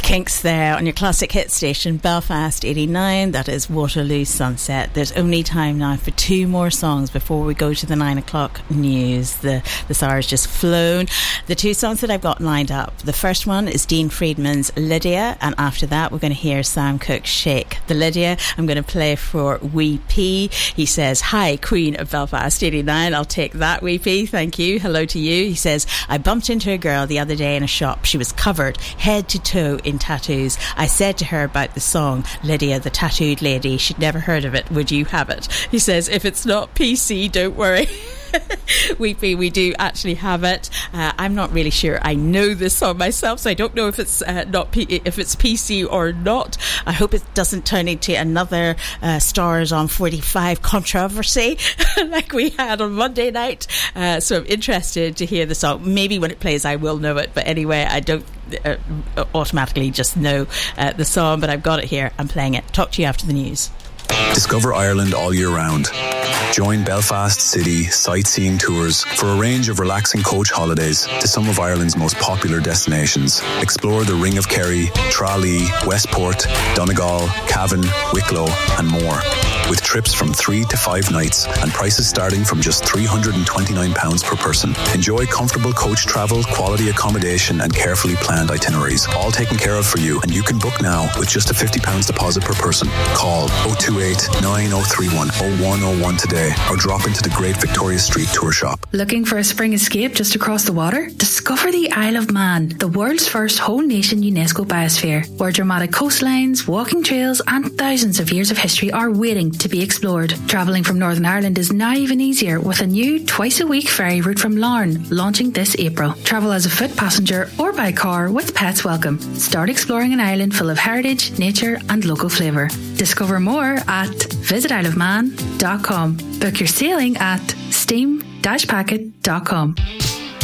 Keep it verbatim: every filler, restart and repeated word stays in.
Kinks there on your classic hit station Belfast eighty-nine. That is Waterloo Sunset. There's only time now for two more songs before we go to the nine o'clock news. The this hour's just flown. The two songs that I've got lined up, the first one is Dean Friedman's Lydia, and after that we're going to hear Sam Cooke's Shake. The Lydia I'm going to play for Wee P. He says, hi Queen of Belfast eighty-nine. I'll take that, Wee P, thank you. Hello to you. He says, I bumped into a girl the other day in a shop. She was covered head to toe in tattoos. I said to her about the song Lydia the Tattooed Lady. She'd never heard of it. Would you have it? He says, if it's not P C, don't worry. we we do actually have it. uh, I'm not really sure I know this song myself, so I don't know if it's uh, not P- if it's P C or not. I hope it doesn't turn into another uh, Stars on forty-five controversy like we had on Monday night. uh, so I'm interested to hear the song. Maybe when it plays I will know it, but anyway I don't uh, automatically just know uh, the song, but I've got it here. I'm playing it. Talk to you after the news. Discover Ireland all year round. Join Belfast City sightseeing tours for a range of relaxing coach holidays to some of Ireland's most popular destinations. Explore the Ring of Kerry, Tralee, Westport, Donegal, Cavan, Wicklow and more. With trips from three to five nights and prices starting from just three hundred twenty-nine pounds per person. Enjoy comfortable coach travel, quality accommodation and carefully planned itineraries. All taken care of for you, and you can book now with just a fifty pounds deposit per person. Call oh two eight, nine oh three one, oh one oh one today or drop into the Great Victoria Street tour shop. Looking for a spring escape just across the water? Discover the Isle of Man, the world's first whole nation UNESCO biosphere, where dramatic coastlines, walking trails and thousands of years of history are waiting to be explored. Travelling from Northern Ireland is now even easier with a new twice a week ferry route from Larne launching this April. Travel as a foot passenger or by car with pets welcome. Start exploring an island full of heritage, nature and local flavour. Discover more at visit isle of man dot com. Book your sailing at steam dash packet dot com.